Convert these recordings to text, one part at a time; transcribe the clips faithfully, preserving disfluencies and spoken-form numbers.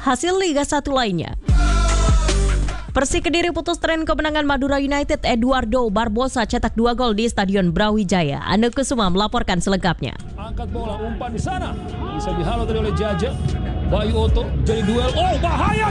Hasil Liga satu lainnya. Persik Kediri putus tren kemenangan Madura United. Eduardo Barbosa cetak dua gol di Stadion Brawijaya. Anu Kusuma melaporkan selengkapnya. Angkat bola, umpan di sana. Bisa dihalau tadi oleh Jaja. Bayu Oto jadi duel. Oh, bahaya!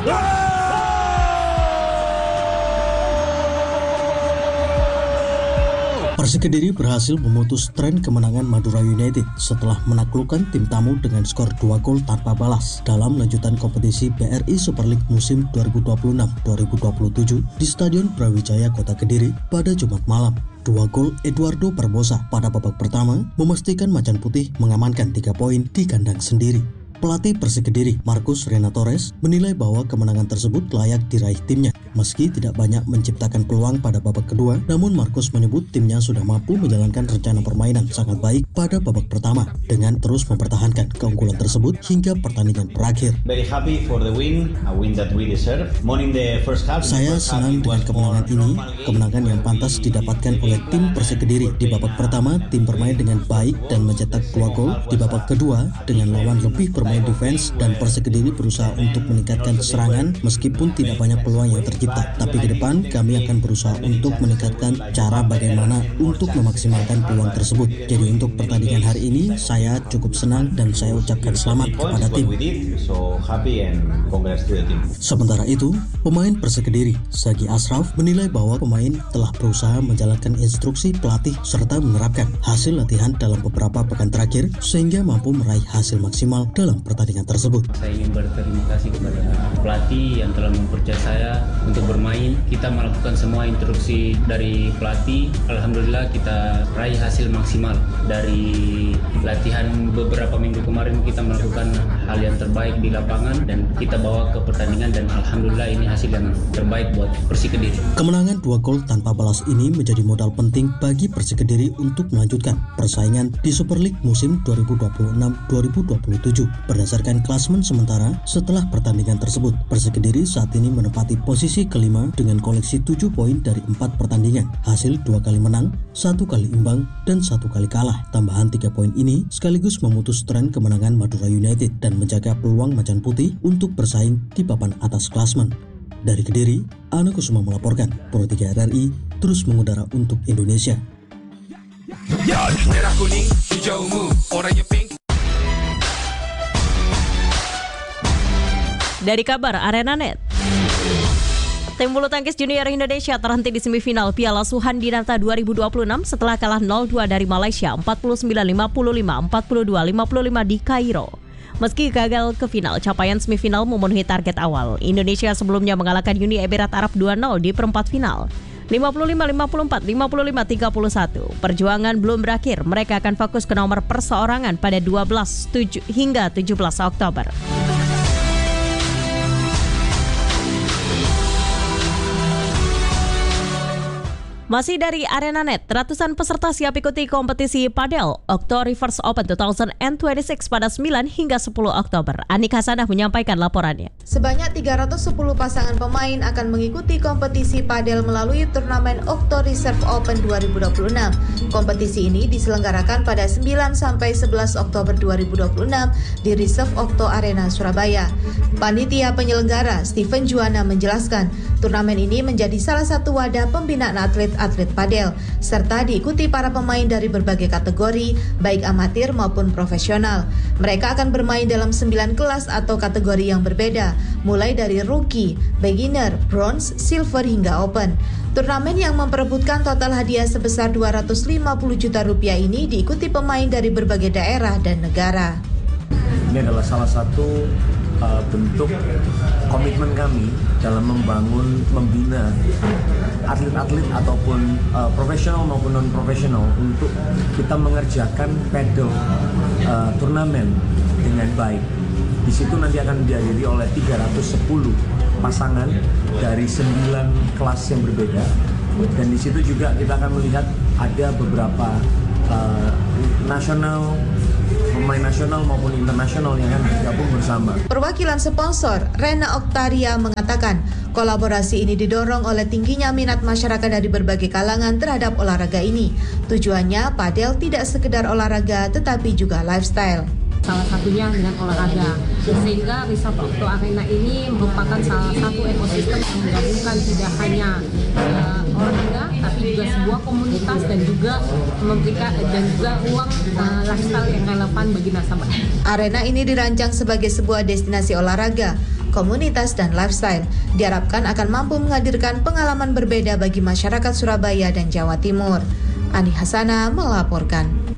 Persik Kediri berhasil memutus tren kemenangan Madura United setelah menaklukkan tim tamu dengan skor dua gol tanpa balas dalam lanjutan kompetisi B R I Super League musim dua ribu dua puluh enam dua ribu dua puluh tujuh di Stadion Brawijaya Kota Kediri pada Jumat malam. Dua gol Eduardo Barbosa pada babak pertama memastikan Macan Putih mengamankan tiga poin di kandang sendiri. Pelatih Persik Kediri, Marcus Rena Torres, menilai bahwa kemenangan tersebut layak diraih timnya. Meski tidak banyak menciptakan peluang pada babak kedua, namun Marcus menyebut timnya sudah mampu menjalankan rencana permainan sangat baik pada babak pertama dengan terus mempertahankan keunggulan tersebut hingga pertandingan berakhir. Very happy for the win, a win that we deserve. More in the first half. Saya senang dengan kemenangan ini, kemenangan yang pantas didapatkan oleh tim Persik Kediri. Di babak pertama, tim bermain dengan baik dan mencetak dua gol. Di babak kedua, dengan lawan lebih bermain main defense dan Persik Kediri berusaha untuk meningkatkan serangan meskipun tidak banyak peluang yang tercipta. Tapi ke depan kami akan berusaha untuk meningkatkan cara bagaimana untuk memaksimalkan peluang tersebut. Jadi untuk pertandingan hari ini saya cukup senang dan saya ucapkan selamat kepada tim. Sementara itu, pemain Persik Kediri, Sagi Ashraf, menilai bahwa pemain telah berusaha menjalankan instruksi pelatih serta menerapkan hasil latihan dalam beberapa pekan terakhir sehingga mampu meraih hasil maksimal dalam pertandingan tersebut. Saya ingin berterima kasih kepada pelatih yang telah mempercayai saya untuk bermain. Kita melakukan semua instruksi dari pelatih. Alhamdulillah kita raih hasil maksimal. Dari latihan beberapa minggu kemarin kita melakukan hal yang terbaik di lapangan dan kita bawa ke pertandingan dan alhamdulillah ini hasil yang terbaik buat Persik Kediri. Kemenangan dua gol tanpa balas ini menjadi modal penting bagi Persik Kediri untuk melanjutkan persaingan di Super League musim dua ribu dua puluh enam dua ribu dua puluh tujuh. Berdasarkan klasemen sementara, setelah pertandingan tersebut, Persik Kediri saat ini menempati posisi kelima dengan koleksi tujuh poin dari empat pertandingan. Hasil dua kali menang, satu kali imbang, dan satu kali kalah. Tambahan tiga poin ini sekaligus memutus tren kemenangan Madura United dan menjaga peluang Macan Putih untuk bersaing di papan atas klasemen. Dari Kediri, Anu Kusuma melaporkan. Pro tiga R R I terus mengudara untuk Indonesia. Ya, merah kuning, hijaumu, oranye pink. Dari kabar ArenaNet, tim bulu tangkis junior Indonesia terhenti di semifinal Piala Suhan Dinata dua ribu dua puluh enam setelah kalah nol dua dari Malaysia empat puluh sembilan lima puluh lima, empat puluh dua lima puluh lima di Kairo. Meski gagal ke final, capaian semifinal memenuhi target awal. Indonesia sebelumnya mengalahkan Uni Emirat Arab dua nol di perempat final. lima puluh lima lima puluh empat, lima puluh lima tiga puluh satu. Perjuangan belum berakhir. Mereka akan fokus ke nomor perseorangan pada dua belas hingga tujuh belas Oktober. Masih dari ArenaNet, ratusan peserta siap ikuti kompetisi padel Okto Rivers Open dua ribu dua puluh enam pada sembilan hingga sepuluh Oktober. Anik Hasanah menyampaikan laporannya. Sebanyak tiga ratus sepuluh pasangan pemain akan mengikuti kompetisi padel melalui turnamen Okto Reserve Open dua ribu dua puluh enam. Kompetisi ini diselenggarakan pada sembilan sampai sebelas Oktober dua ribu dua puluh enam di Reserve Okto Arena Surabaya. Panitia penyelenggara Steven Juwana menjelaskan, turnamen ini menjadi salah satu wadah pembinaan atlet atlet padel, serta diikuti para pemain dari berbagai kategori, baik amatir maupun profesional. Mereka akan bermain dalam sembilan kelas atau kategori yang berbeda, mulai dari rookie, beginner, bronze, silver hingga open. Turnamen yang memperebutkan total hadiah sebesar dua ratus lima puluh juta rupiah ini diikuti pemain dari berbagai daerah dan negara. Ini adalah salah satu uh, bentuk komitmen kami dalam membangun, membina atlet-atlet ataupun uh, profesional maupun non-profesional untuk kita mengerjakan pedal uh, turnamen dengan baik. Di situ nanti akan dihadiri oleh tiga ratus sepuluh pasangan dari sembilan kelas yang berbeda, dan di situ juga kita akan melihat ada beberapa uh, nasional, pemain nasional maupun internasional yang akan bergabung bersama. Perwakilan sponsor Rena Oktaria mengatakan kolaborasi ini didorong oleh tingginya minat masyarakat dari berbagai kalangan terhadap olahraga ini. Tujuannya padel tidak sekedar olahraga tetapi juga lifestyle. salah satunya dengan olahraga. Sehingga Resort Okto Arena ini merupakan salah satu ekosistem yang menggabungkan tidak hanya uh, olahraga, tapi juga sebuah komunitas dan juga memberikan dan juga ruang uh, lifestyle yang relevan bagi nasabah. Arena ini dirancang sebagai sebuah destinasi olahraga, komunitas, dan lifestyle. Diharapkan akan mampu menghadirkan pengalaman berbeda bagi masyarakat Surabaya dan Jawa Timur. Ani Hasana melaporkan.